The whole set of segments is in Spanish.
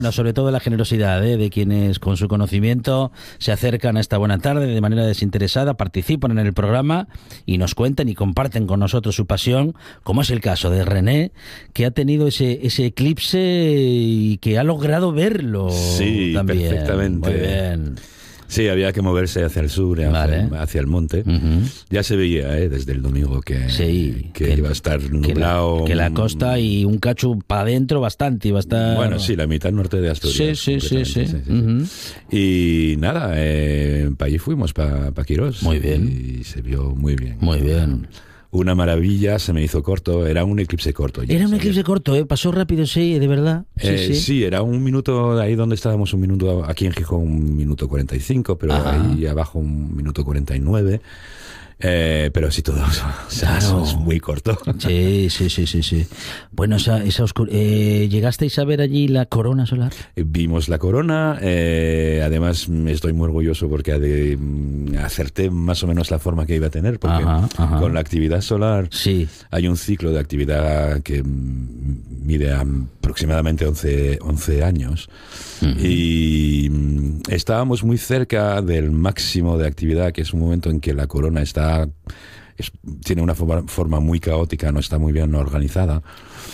No, sobre todo la generosidad de quienes con su conocimiento se acercan a esta buena tarde de manera desinteresada, participan en el programa y nos cuentan y comparten con nosotros su pasión, como es el caso de René, que ha tenido ese eclipse y que ha logrado verlo. Sí, también. Perfectamente. Muy bien. Sí, había que moverse hacia el sur, hacia el monte. Uh-huh. Ya se veía desde el domingo que iba a estar nublado. Que la costa y un cacho para adentro bastante. Iba a estar... Bueno, sí, la mitad norte de Asturias. Sí. Uh-huh. Y nada, para allí fuimos, para Quirós. Muy bien. Y se vio muy bien. Muy bien. Una maravilla, se me hizo corto, era un eclipse corto. Era un eclipse corto, pasó rápido, sí, de verdad. Sí, era un minuto, ahí donde estábamos, un minuto, aquí en Gijón un minuto 45, pero ahí abajo un minuto 49. Pero sí, todo claro. Es muy corto. Sí. Bueno, ¿llegasteis a ver allí la corona solar? Vimos la corona, además estoy muy orgulloso porque acerté más o menos la forma que iba a tener, porque con la actividad solar hay un ciclo de actividad que mide aproximadamente 11 años. Uh-huh. Y estábamos muy cerca del máximo de actividad, que es un momento en que la corona tiene una forma muy caótica, no está muy bien organizada,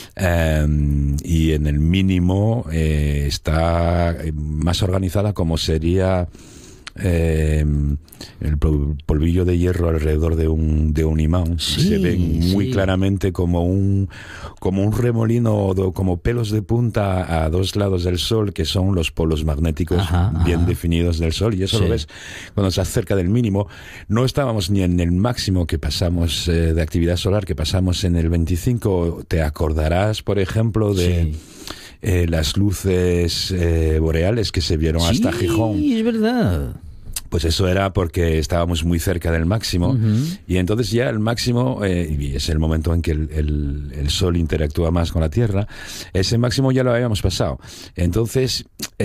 y en el mínimo está más organizada como sería el polvillo de hierro alrededor de un imán. Se ve muy claramente como un remolino, como pelos de punta a dos lados del Sol, que son los polos magnéticos bien definidos del Sol, y eso lo ves cuando estás cerca del mínimo. No estábamos ni en el máximo que pasamos de actividad solar, que pasamos en el 25. Te acordarás, por ejemplo, de las luces boreales que se vieron hasta Gijón. Sí, es verdad. Pues eso era porque estábamos muy cerca del máximo. Uh-huh. Y entonces ya el máximo, y es el momento en que el Sol interactúa más con la Tierra, ese máximo ya lo habíamos pasado. Entonces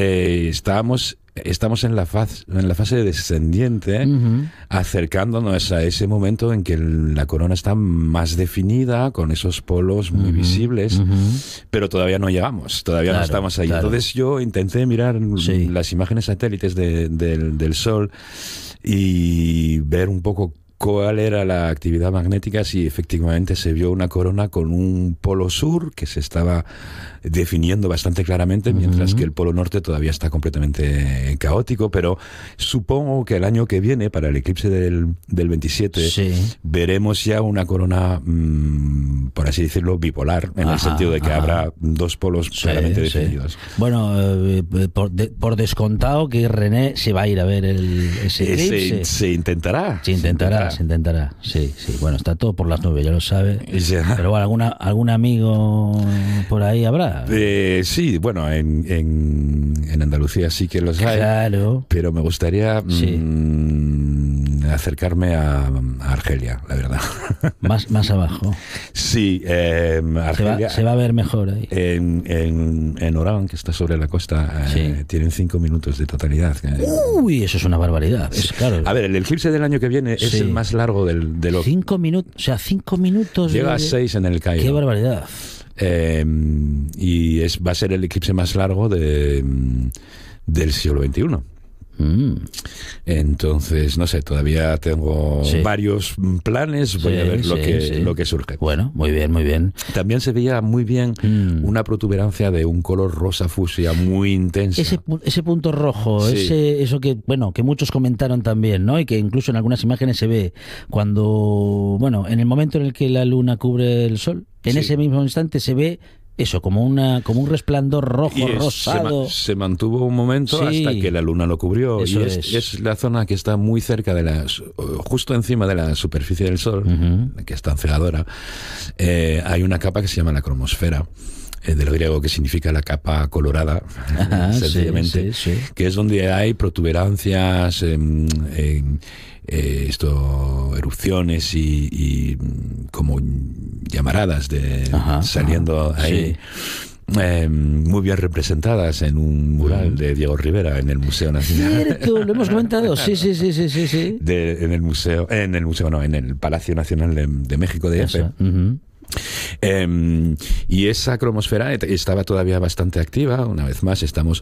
estamos en la fase descendiente, acercándonos a ese momento en que la corona está más definida, con esos polos muy visibles, pero todavía no llegamos, todavía no estamos ahí. Claro. Entonces yo intenté mirar las imágenes satélites del Sol y ver un poco cuál era la actividad magnética, si efectivamente se vio una corona con un polo sur que se estaba definiendo bastante claramente, mientras que el polo norte todavía está completamente caótico. Pero supongo que el año que viene, para el eclipse del 27, veremos ya una corona, por así decirlo, bipolar, en el sentido de que habrá dos polos claramente definidos. Bueno, por descontado que René se va a ir a ver ese eclipse. Se intentará. Se intentará. Sí. Bueno, está todo por las nubes, ya lo sabe. Pero bueno, algún amigo por ahí habrá. Sí, bueno, en Andalucía sí que los hay. Claro. Pero me gustaría acercarme a Argelia, la verdad. Más abajo. Sí, Argelia. Se va a ver mejor ahí. En Orán, que está sobre la costa, tienen 5 minutos de totalidad. Uy, eso es una barbaridad. Sí. Claro. A ver, el eclipse del año que viene es el más largo de los... 5 minutos, o sea, 5 minutos... Llega a 6 en el Cairo. ¡Qué barbaridad! Y va a ser el eclipse más largo del siglo XXI. Entonces, no sé, todavía tengo varios planes, voy a ver lo que surge. Bueno, muy bien. También se veía muy bien una protuberancia de un color rosa fucsia muy intensa. Ese punto rojo, eso que muchos comentaron también, ¿no? Y que incluso en algunas imágenes se ve cuando, en el momento en el que la luna cubre el sol, en ese mismo instante se ve eso, como un resplandor rojo, rosado. Se mantuvo un momento hasta que la luna lo cubrió. Eso es la zona que está muy cerca justo encima de la superficie del Sol, que es tan cegadora. Hay una capa que se llama la cromosfera, de lo griego, que significa la capa colorada, sencillamente, que es donde hay protuberancias, erupciones y como llamaradas saliendo ahí. Muy bien representadas en un mural de Diego Rivera en el Museo Nacional. Cierto, lo hemos comentado, sí. En el Palacio Nacional de México de Efe. Y esa cromosfera estaba todavía bastante activa. Una vez más, estamos